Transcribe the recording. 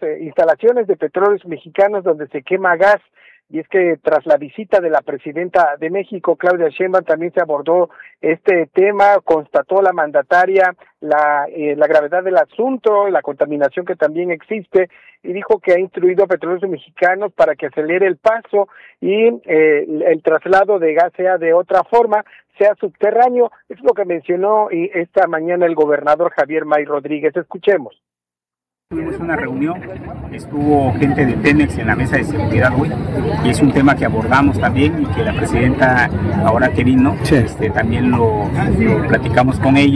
instalaciones de Petróleos Mexicanos donde se quema gas. Y es que tras la visita de la presidenta de México, Claudia Sheinbaum, también se abordó este tema, constató la mandataria la gravedad del asunto, la contaminación que también existe, y dijo que ha instruido a Petróleos Mexicanos para que acelere el paso y el traslado de gas sea de otra forma, sea subterráneo. Es lo que mencionó esta mañana el gobernador Javier May Rodríguez. Escuchemos. Tuvimos una reunión, estuvo gente de Pemex en la mesa de seguridad hoy y es un tema que abordamos también y que la presidenta, ahora que vino, también lo platicamos con ella.